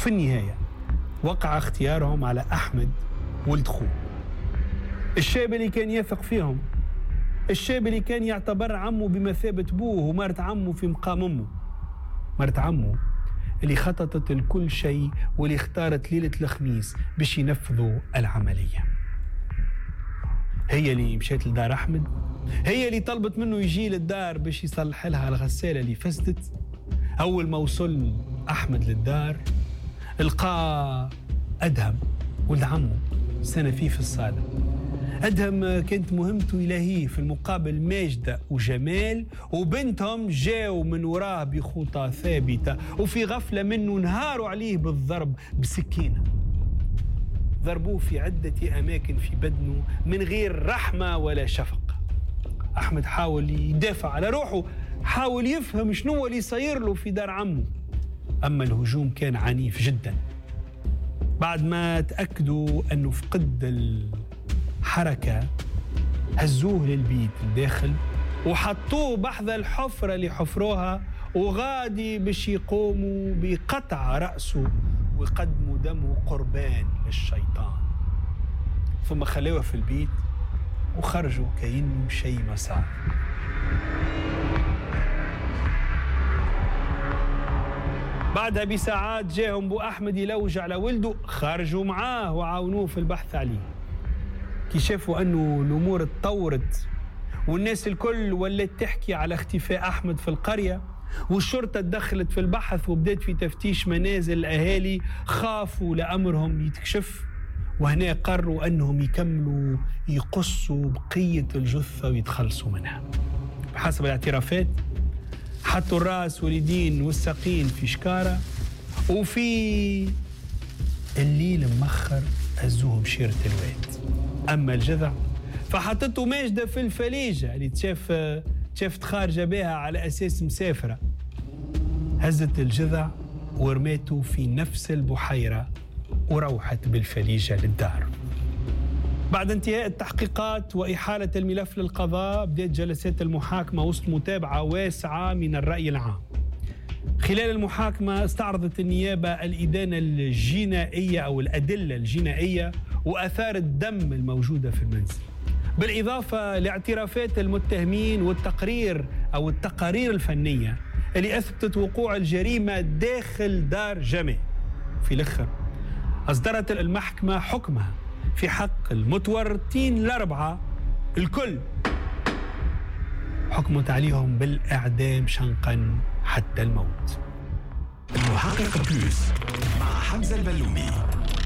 وفي النهاية وقع اختيارهم على أحمد ولد خوه، الشاب اللي كان يثق فيهم، الشاب اللي كان يعتبر عمه بمثابة أبوه ومرت عمه في مقام أمه، مرت عمه اللي خططت لكل شيء واللي اختارت ليلة الخميس باش ينفذوا العملية. هي اللي مشيت لدار أحمد، هي اللي طلبت منه يجي للدار باش يصلح لها الغسالة اللي فسدت. أول ما وصل أحمد للدار لقى أدهم ولد عمه سنة فيه في الصالة. أدهم كانت مهمته إلهية، في المقابل ماجدة وجمال وبنتهم جاوا من وراه بخطى ثابتة، وفي غفلة منه نهاروا عليه بالضرب بسكينة، ضربوه في عدة أماكن في بدنه من غير رحمة ولا شفقة. أحمد حاول يدافع على روحه، حاول يفهم شنو اللي صاير له في دار عمه، أما الهجوم كان عنيف جدا. بعد ما تأكدوا أنه فقد الحركة هزوه للبيت الداخل وحطوه بحذ الحفرة اللي حفروها، وغادي باش يقوموا بقطع رأسه ويقدموا دمه قربان للشيطان. ثم خلوه في البيت وخرجوا كأنه شيء ما صار. بعدها بساعات جاهم بو أحمد يلوج على ولده، خرجوا معاه وعاونوه في البحث عليه. كي شافوا أنه الأمور اتطورت والناس الكل ولت تحكي على اختفاء أحمد في القرية، والشرطة تدخلت في البحث وبدأت في تفتيش منازل الأهالي، خافوا لأمرهم يتكشف، وهنا قرروا أنهم يكملوا يقصوا بقية الجثة ويتخلصوا منها. بحسب الاعترافات حطوا الراس واليدين والساقين في شكارة، وفي الليل مخر هزوهم شيرة الواد. أما الجذع فحطته ماجدة في الفليجة اللي شافت خارجة بها على أساس مسافرة. هزت الجذع ورميته في نفس البحيرة وروحت بالفليجة للدار. بعد انتهاء التحقيقات وإحالة الملف للقضاء بدأت جلسات المحاكمة وسط متابعة واسعة من الرأي العام. خلال المحاكمة استعرضت النيابة الإدانة الجنائية أو الأدلة الجنائية وآثار الدم الموجودة في المنزل، بالإضافة لاعترافات المتهمين والتقارير الفنية اللي أثبتت وقوع الجريمة داخل دار جمال. في الآخر أصدرت المحكمة حكمها في حق المتورطين الأربعة الكل، حكمت عليهم بالإعدام شنقا حتى الموت. المحقق بلوس مع حمزة البلومي.